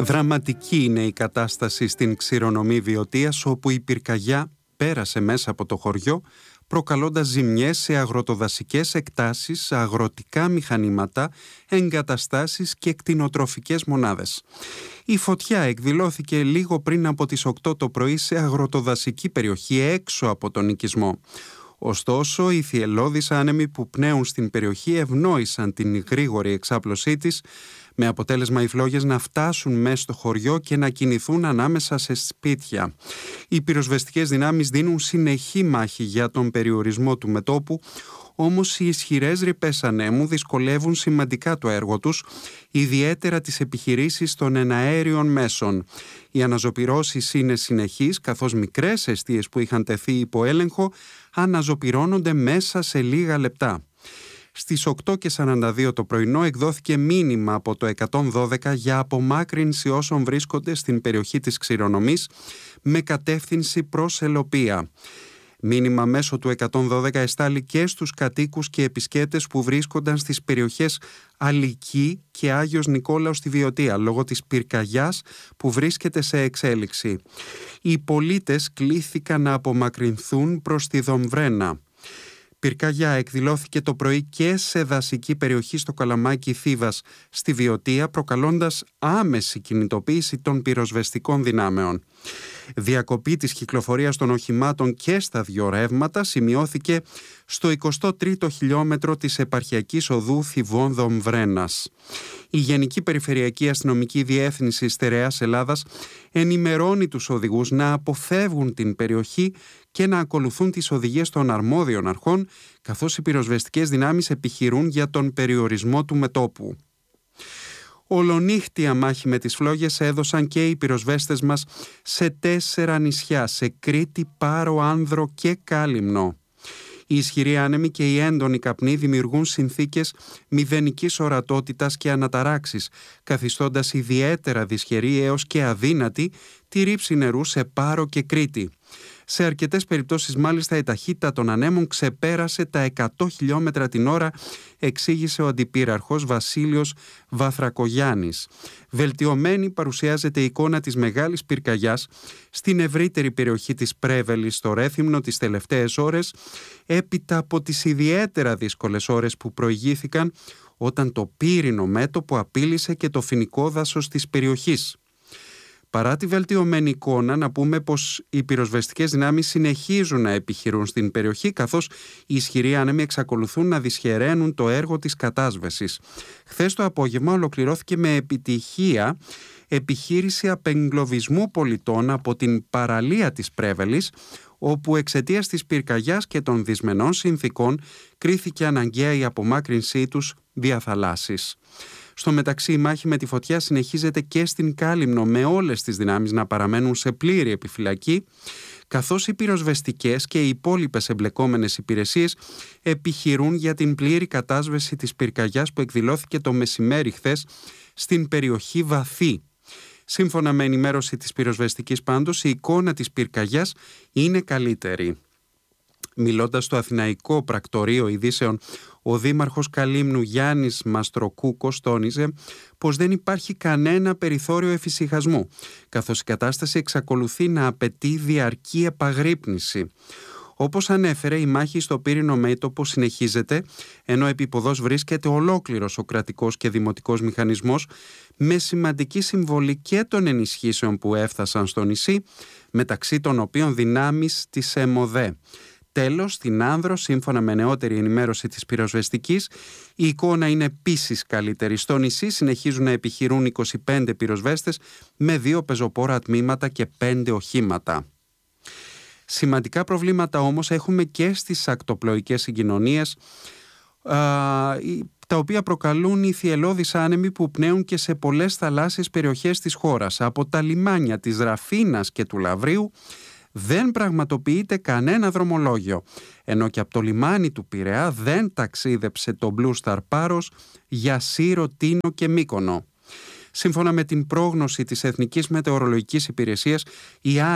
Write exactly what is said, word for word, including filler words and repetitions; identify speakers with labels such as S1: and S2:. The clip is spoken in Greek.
S1: Δραματική είναι η κατάσταση στην Ξηρονομή Βιωτίας, όπου η πυρκαγιά πέρασε μέσα από το χωριό, προκαλώντας ζημιές σε αγροτοδασικές εκτάσεις, αγροτικά μηχανήματα, εγκαταστάσεις και κτηνοτροφικές μονάδες. Η φωτιά εκδηλώθηκε λίγο πριν από τις οκτώ το πρωί σε αγροτοδασική περιοχή έξω από τον οικισμό. Ωστόσο, οι θυελλώδεις άνεμοι που πνέουν στην περιοχή ευνόησαν την γρήγορη εξάπλωσή της, με αποτέλεσμα οι φλόγες να φτάσουν μέσα στο χωριό και να κινηθούν ανάμεσα σε σπίτια. Οι πυροσβεστικές δυνάμεις δίνουν συνεχή μάχη για τον περιορισμό του μετώπου, όμως οι ισχυρές ρηπές ανέμου δυσκολεύουν σημαντικά το έργο τους, ιδιαίτερα τις επιχειρήσεις των εναέριων μέσων. Οι αναζωπυρώσεις είναι συνεχείς, καθώς μικρές εστίες που είχαν τεθεί υπό έλεγχο αναζωπυρώνονται μέσα σε λίγα λεπτά. Στις οκτώ και σαράντα δύο το πρωινό εκδόθηκε μήνυμα από το εκατόν δώδεκα για απομάκρυνση όσων βρίσκονται στην περιοχή της Ξηρονομής με κατεύθυνση προς Ελοπία. Μήνυμα μέσω του εκατόν δώδεκα εστάλει και στους κατοίκους και επισκέπτες που βρίσκονταν στις περιοχές Αλική και Άγιος Νικόλαος στη Βιωτία, λόγω της πυρκαγιάς που βρίσκεται σε εξέλιξη. Οι πολίτες κλήθηκαν να απομακρυνθούν προς τη Δομβρένα. Πυρκαγιά εκδηλώθηκε το πρωί και σε δασική περιοχή στο Καλαμάκι Θήβας στη Βιωτία, προκαλώντας άμεση κινητοποίηση των πυροσβεστικών δυνάμεων. Διακοπή της κυκλοφορίας των οχημάτων και στα δύο ρεύματα σημειώθηκε στο εικοστό τρίτο χιλιόμετρο της επαρχιακής οδού Θηβών Δομβρένας. Η Γενική Περιφερειακή Αστυνομική Διεύθυνση Στερεάς Ελλάδας ενημερώνει τους οδηγούς να αποφεύγουν την περιοχή και να ακολουθούν τις οδηγίες των αρμόδιων αρχών, καθώς οι πυροσβεστικές δυνάμεις επιχειρούν για τον περιορισμό του μετώπου. Ολονύχτια μάχη με τις φλόγες έδωσαν και οι πυροσβέστες μας σε τέσσερα νησιά, σε Κρήτη, Πάρο, Άνδρο και Κάλυμνο. Οι ισχυροί άνεμοι και οι έντονοι καπνοί δημιουργούν συνθήκες μηδενικής ορατότητας και αναταράξεις, καθιστώντας ιδιαίτερα δυσχερή έως και αδύνατη τη ρήψη νερού σε Πάρο και Κρήτη. Σε αρκετές περιπτώσεις μάλιστα η ταχύτητα των ανέμων ξεπέρασε τα εκατό χιλιόμετρα την ώρα, εξήγησε ο αντιπύραρχος Βασίλειος Βαθρακογιάννης. Βελτιωμένη παρουσιάζεται η εικόνα της μεγάλης πυρκαγιάς στην ευρύτερη περιοχή της Πρέβελης στο Ρέθυμνο τις τελευταίες ώρες, έπειτα από τις ιδιαίτερα δύσκολες ώρες που προηγήθηκαν όταν το πύρινο μέτωπο απείλησε και το φοινικό δάσος της περιοχής. Παρά τη βελτιωμένη εικόνα, να πούμε πως οι πυροσβεστικές δυνάμεις συνεχίζουν να επιχειρούν στην περιοχή, καθώς οι ισχυροί άνεμοι εξακολουθούν να δυσχεραίνουν το έργο της κατάσβεσης. Χθες το απόγευμα ολοκληρώθηκε με επιτυχία επιχείρηση απεγκλωβισμού πολιτών από την παραλία της Πρέβελης, όπου εξαιτίας της πυρκαγιάς και των δυσμενών συνθήκων κρίθηκε αναγκαία η απομάκρυνσή τους δια θαλάσσης. Στο μεταξύ, η μάχη με τη φωτιά συνεχίζεται και στην Κάλυμνο, με όλες τις δυνάμεις να παραμένουν σε πλήρη επιφυλακή, καθώς οι πυροσβεστικές και οι υπόλοιπες εμπλεκόμενες υπηρεσίες επιχειρούν για την πλήρη κατάσβεση της πυρκαγιάς που εκδηλώθηκε το μεσημέρι χθες στην περιοχή Βαθύ. Σύμφωνα με ενημέρωση της πυροσβεστικής πάντως, η εικόνα της πυρκαγιάς είναι καλύτερη. Μιλώντας στο Αθηναϊκό Πρακτορείο Ειδήσεων, ο Δήμαρχος Καλύμνου Γιάννης Μαστροκούκος τόνιζε πως δεν υπάρχει κανένα περιθώριο εφησυχασμού, καθώς η κατάσταση εξακολουθεί να απαιτεί διαρκή επαγρύπνηση. Όπως ανέφερε, η μάχη στο πύρινο μέτωπο συνεχίζεται, ενώ επίποδος βρίσκεται ολόκληρος ο κρατικός και δημοτικός μηχανισμός, με σημαντική συμβολή και των ενισχύσεων που έφτασαν στο νησί, μεταξύ των οποίων δυνάμεις της ΕΜΟΔΕ. Τέλος, στην Άνδρο, σύμφωνα με νεότερη ενημέρωση της πυροσβεστικής, η εικόνα είναι επίσης καλύτερη. Στο νησί συνεχίζουν να επιχειρούν είκοσι πέντε πυροσβέστες με δύο πεζοπόρα τμήματα και πέντε οχήματα. Σημαντικά προβλήματα όμως έχουμε και στις ακτοπλοϊκές συγκοινωνίες, α, τα οποία προκαλούν οι θυελλώδεις άνεμοι που πνέουν και σε πολλές θαλάσσιες περιοχές της χώρας. Από τα λιμάνια της Ραφίνας και του Λαβρίου δεν πραγματοποιείται κανένα δρομολόγιο, ενώ και από το λιμάνι του Πειραιά δεν ταξίδεψε το Blue Star Πάρος για Σύρο, Τίνο και Μύκονο. Σύμφωνα με την πρόγνωση της Εθνικής Μετεωρολογικής Υπηρεσίας, η